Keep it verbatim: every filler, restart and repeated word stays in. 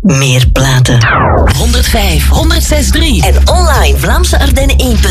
Meer platen. honderdvijf, honderdzes punt drie En online Vlaamse Ardennen één punt